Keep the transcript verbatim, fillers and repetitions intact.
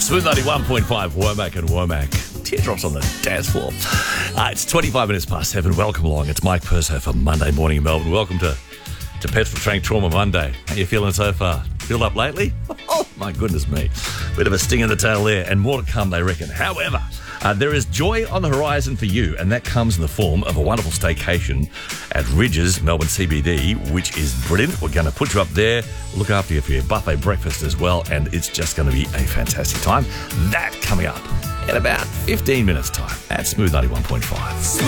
Smooth ninety-one point five, Womack and Womack. Teardrops on the dance floor. Uh, it's twenty-five minutes past seven. Welcome along. It's Mike Purso for Monday Morning in Melbourne. Welcome to, to Petrol Tank Trauma Monday. How you feeling so far? Filled up lately? Oh, my goodness me. Bit of a sting in the tail there, and more to come, they reckon. However, uh, there is joy on the horizon for you, and that comes in the form of a wonderful staycation at Ridges, Melbourne C B D, which is brilliant. We're going to put you up there, look after you for your buffet breakfast as well, and it's just going to be a fantastic time. That coming up in about fifteen minutes' time at Smooth ninety-one point five.